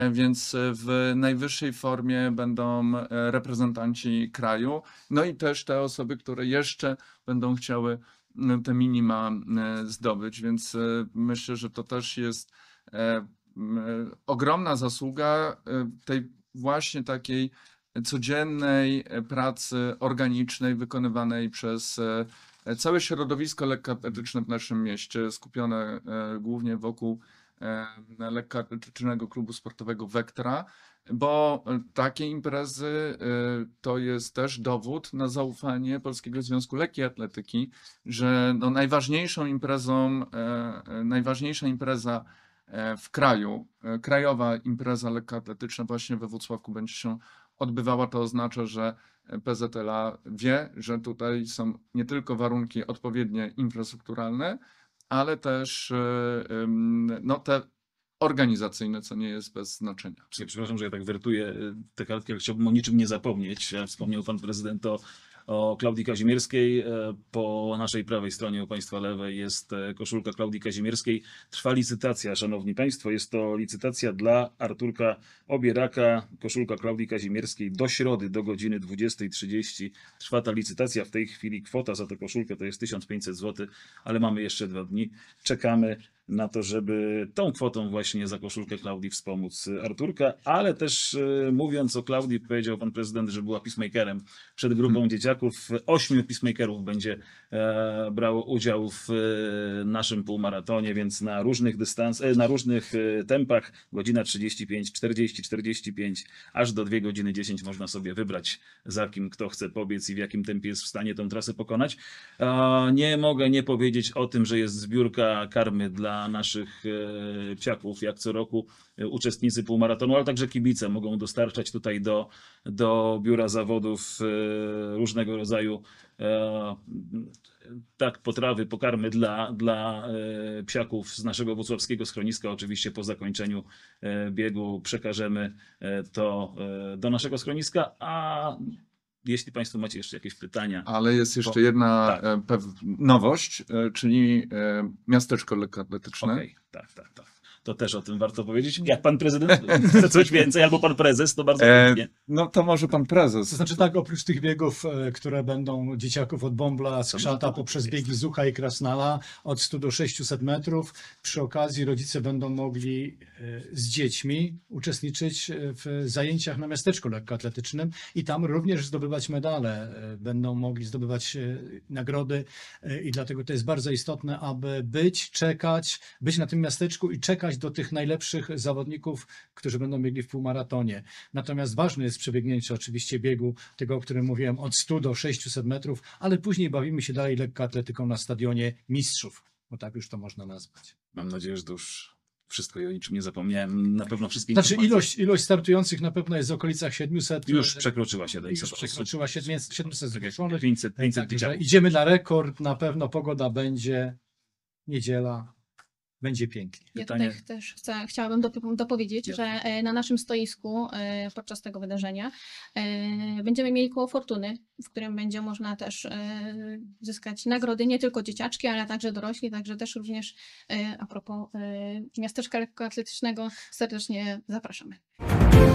więc w najwyższej formie będą reprezentanci kraju, no i też te osoby, które jeszcze będą chciały te minima zdobyć, więc myślę, że to też jest ogromna zasługa tej właśnie takiej codziennej pracy organicznej wykonywanej przez całe środowisko lekkoatletyczne w naszym mieście, skupione głównie wokół lekkoatletycznego klubu sportowego Vectra, bo takie imprezy to jest też dowód na zaufanie Polskiego Związku Lekkiej Atletyki, że no najważniejsza impreza w kraju, krajowa impreza lekkoatletyczna właśnie we Włocławku będzie się odbywała. To oznacza, że PZLA wie, że tutaj są nie tylko warunki odpowiednie infrastrukturalne, ale też no, te organizacyjne, co nie jest bez znaczenia. Przepraszam, że ja tak wertuję te kartki, ale chciałbym o niczym nie zapomnieć. Wspomniał pan prezydent o Klaudii Kazimierskiej. Po naszej prawej stronie, u państwa lewej jest koszulka Klaudii Kazimierskiej. Trwa licytacja, szanowni państwo. Jest to licytacja dla Arturka Obieraka. Koszulka Klaudii Kazimierskiej do środy, do godziny 20:30. Trwa ta licytacja. W tej chwili kwota za tę koszulkę to jest 1500 zł, ale mamy jeszcze 2 dni. Czekamy na to, żeby tą kwotą właśnie za koszulkę Klaudii wspomóc Arturka, ale też mówiąc o Klaudii, powiedział pan prezydent, że była peacemakerem przed grupą dzieciaków. 8 peacemakerów będzie brało udział w naszym półmaratonie, więc na różnych dystansach, na różnych tempach, godzina 35, 40, 45, aż do 2 godziny 10 można sobie wybrać, za kim kto chce pobiec i w jakim tempie jest w stanie tę trasę pokonać. Nie mogę nie powiedzieć o tym, że jest zbiórka karmy dla naszych psiaków, jak co roku uczestnicy półmaratonu, ale także kibice mogą dostarczać tutaj do biura zawodów różnego rodzaju potrawy, pokarmy dla psiaków z naszego włocławskiego schroniska. Oczywiście po zakończeniu biegu przekażemy to do naszego schroniska, a jeśli państwo macie jeszcze jakieś pytania. Ale jest jeszcze jedna nowość, czyli miasteczko lekkoatletyczne. Okej, tak. To też o tym warto powiedzieć. Jak pan prezydent chce coś więcej, albo pan prezes, to bardzo chętnie. No to może pan prezes. To znaczy tak, oprócz tych biegów, które będą dzieciaków od Bąbla, Skrzata, poprzez biegi Zucha i Krasnala od 100 do 600 metrów, przy okazji rodzice będą mogli z dziećmi uczestniczyć w zajęciach na miasteczku lekkoatletycznym i tam również zdobywać medale. Będą mogli zdobywać nagrody i dlatego to jest bardzo istotne, aby być na tym miasteczku i czekać do tych najlepszych zawodników, którzy będą biegli w półmaratonie. Natomiast ważne jest przebiegnięcie oczywiście biegu, tego, o którym mówiłem, od 100 do 600 metrów, ale później bawimy się dalej lekkoatletyką na stadionie mistrzów, bo tak już to można nazwać. Mam nadzieję, że to już wszystko i o niczym nie zapomniałem. Na pewno wszystkie Znaczy informacje. ilość startujących na pewno jest w okolicach 700. Już przekroczyła 700. Już przekroczyła 700 zgłoszonych. 500 Także dzieciaków. idziemy na rekord, na pewno pogoda będzie, niedziela. Będzie pięknie. Ja tutaj też chciałabym dopowiedzieć, że na naszym stoisku podczas tego wydarzenia będziemy mieli koło fortuny, w którym będzie można też zyskać nagrody, nie tylko dzieciaczki, ale także dorośli, także też również a propos miasteczka lekkoatletycznego serdecznie zapraszamy.